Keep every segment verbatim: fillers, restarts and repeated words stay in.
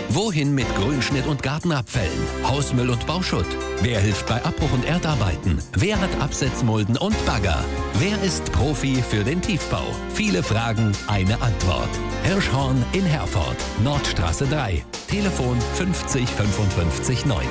Wohin mit Grünschnitt und Gartenabfällen, Hausmüll und Bauschutt? Wer hilft bei Abbruch und Erdarbeiten? Wer hat Absetzmulden und Bagger? Wer ist Profi für den Tiefbau? Viele Fragen, eine Antwort. Hirschhorn in Herford, Nordstraße drei. Telefon fünfzig fünfundfünfzig neun.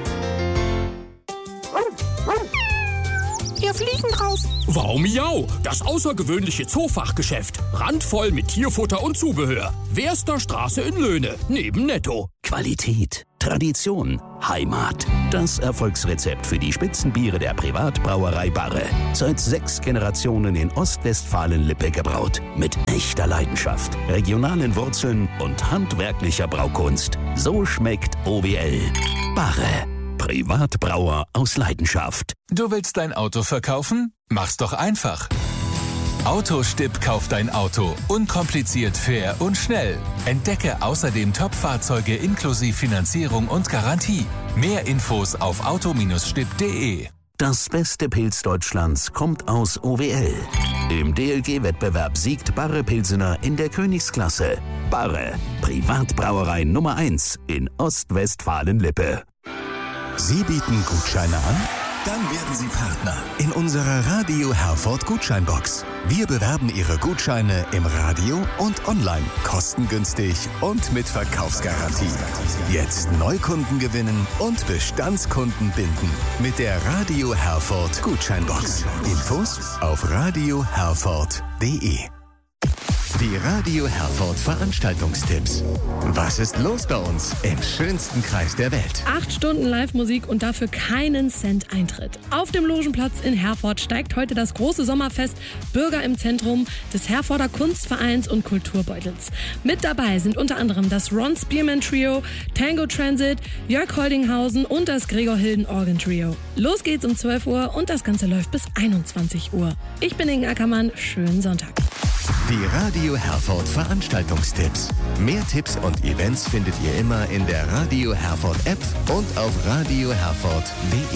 Hier fliegen drauf. Wow, miau! Das außergewöhnliche Zoofachgeschäft. Randvoll mit Tierfutter und Zubehör. Weerster Straße in Löhne, neben Netto. Qualität, Tradition, Heimat. Das Erfolgsrezept für die Spitzenbiere der Privatbrauerei Barre. Seit sechs Generationen in Ostwestfalen-Lippe gebraut. Mit echter Leidenschaft, regionalen Wurzeln und handwerklicher Braukunst. So schmeckt O W L. Barre. Privatbrauer aus Leidenschaft. Du willst dein Auto verkaufen? Mach's doch einfach. Autostipp kauft dein Auto. Unkompliziert, fair und schnell. Entdecke außerdem Top-Fahrzeuge inklusive Finanzierung und Garantie. Mehr Infos auf auto Stipp punkt de. Das beste Pilz Deutschlands kommt aus O W L. Im D L G-Wettbewerb siegt Barre Pilsener in der Königsklasse. Barre, Privatbrauerei Nummer eins in Ostwestfalen-Lippe. Sie bieten Gutscheine an? Dann werden Sie Partner in unserer Radio Herford Gutscheinbox. Wir bewerben Ihre Gutscheine im Radio und online, kostengünstig und mit Verkaufsgarantie. Jetzt Neukunden gewinnen und Bestandskunden binden mit der Radio Herford Gutscheinbox. Infos auf radio herford punkt de. Die Radio Herford Veranstaltungstipps. Was ist los bei uns im schönsten Kreis der Welt? Acht Stunden Live-Musik und dafür keinen Cent Eintritt. Auf dem Logenplatz in Herford steigt heute das große Sommerfest Bürger im Zentrum des Herforder Kunstvereins und Kulturbeutels. Mit dabei sind unter anderem das Ron Spearman Trio, Tango Transit, Jörg Holdinghausen und das Gregor Hilden Organ Trio. Los geht's um zwölf Uhr und das Ganze läuft bis einundzwanzig Uhr. Ich bin Inge Ackermann, schönen Sonntag. Die Radio Herford Veranstaltungstipps. Mehr Tipps und Events findet ihr immer in der Radio Herford App und auf radio herford punkt de.